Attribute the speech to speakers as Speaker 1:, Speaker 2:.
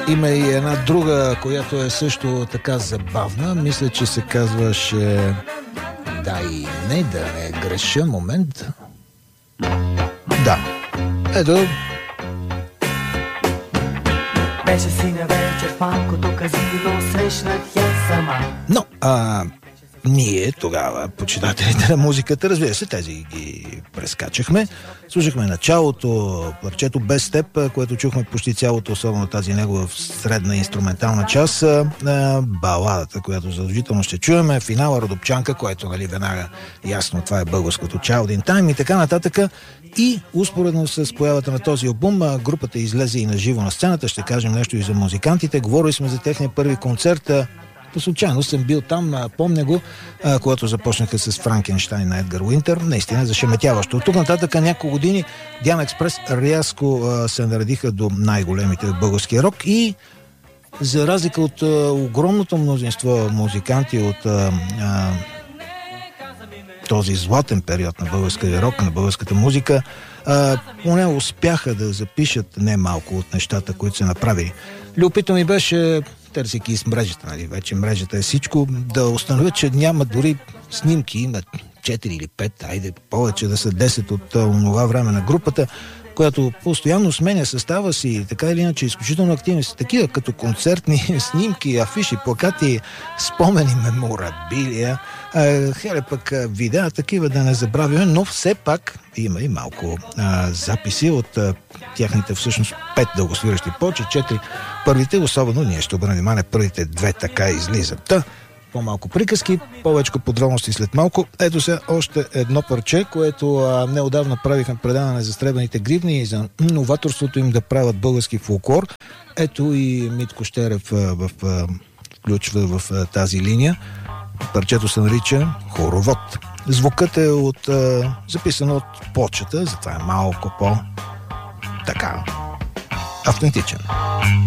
Speaker 1: Има и една друга, която е също така забавна. Мисля, че се казваше да и не, да не греша. Момент. Да. Ето.
Speaker 2: Беше си на вечер в малкото казино, срещнах я сама.
Speaker 1: Но, ние тогава, почитателите на музиката, разбира се, тези ги прескачахме. Слушахме началото, парчето Без теб, което чухме почти цялото, особено тази негова средна инструментална част, баладата, която задължително ще чуеме, финала Родопчанка, което, нали, веднага ясно, това е българското Child in Time и така нататък. И успоредно с появата на този албум, групата излезе и на живо на сцената. Ще кажем нещо и за музикантите. Говорили сме за техния първи концерт. По случайно съм бил там, помня го, когато започнаха с Франкенщайн на Едгар Уинтер. Наистина зашеметяващо. От тук нататък няколко години Диана Експрес рязко се наредиха до най-големите в българския рок и за разлика от огромното мнозинство музиканти от този златен период на българския рок, на българската музика, поне успяха да запишат немалко от нещата, които са направили. Любопитно ми беше, търсики из мрежата, нали, вече мрежата е всичко, да установят, че няма дори снимки, има 4 или 5, айде повече да са 10 от онова време на групата, която постоянно сменя състава си, така или иначе изключително активни са такива, като концертни снимки, афиши, плакати, спомени, меморабилия, хеле пък видеа, такива да не забравяме, но все пак има и малко записи от тяхните всъщност 5 дългосвиращи повече, 4 първите, особено ние ще обърнем внимание, първите 2 така излизат. По-малко приказки, повече подробности след малко. Ето се още едно парче, което неодавна правихме предаване за сребърните гривни и за новаторството им да правят български фолклор. Ето и Митко Щерев включва в тази линия. Парчето се нарича Хоровод. Звукът е записано от почета, затова е малко по-така автентичен.